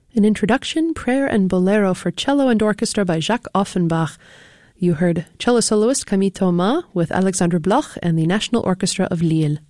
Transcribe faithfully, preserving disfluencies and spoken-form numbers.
An introduction, prayer and bolero for cello and orchestra by Jacques Offenbach. You heard cello soloist Camille Thomas with Alexandre Bloch and the National Orchestra of Lille.